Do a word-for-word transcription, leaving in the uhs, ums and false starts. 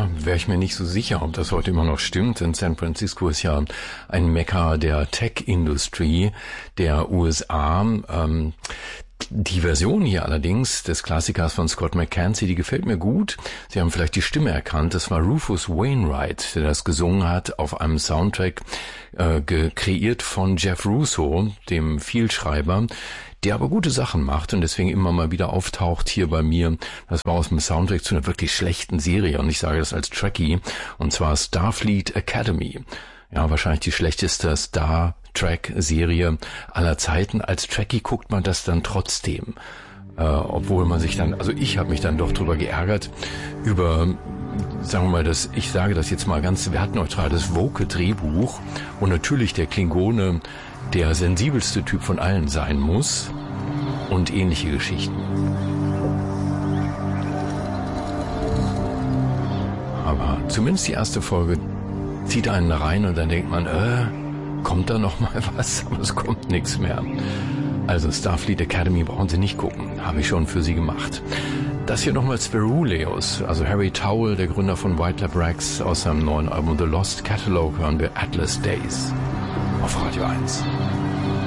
ja, wäre ich mir nicht so sicher, ob das heute immer noch stimmt, denn San Francisco ist ja ein Mekka der Tech-Industrie der U S A. Ähm, Die Version hier allerdings des Klassikers von Scott McKenzie, die gefällt mir gut. Sie haben vielleicht die Stimme erkannt. Das war Rufus Wainwright, der das gesungen hat auf einem Soundtrack, äh, kreiert von Jeff Russo, dem Vielschreiber, der aber gute Sachen macht und deswegen immer mal wieder auftaucht hier bei mir. Das war aus dem Soundtrack zu einer wirklich schlechten Serie und ich sage das als Trekkie, und zwar Starfleet Academy. Ja, wahrscheinlich die schlechteste Star Trek-Serie aller Zeiten. Als Trekkie guckt man das dann trotzdem. Äh, obwohl man sich dann, also ich habe mich dann doch drüber geärgert, über, sagen wir mal, das, ich sage das jetzt mal ganz wertneutral, das Woke-Drehbuch, und natürlich der Klingone der sensibelste Typ von allen sein muss und ähnliche Geschichten. Aber zumindest die erste Folge zieht einen rein und dann denkt man, äh, kommt da noch mal was? Aber es kommt nichts mehr. Also Starfleet Academy brauchen Sie nicht gucken. Habe ich schon für Sie gemacht. Das hier nochmal Speruleus, also Harry Towell, der Gründer von White Lab Rex, aus seinem neuen Album The Lost Catalog hören wir Atlas Days auf Radio eins.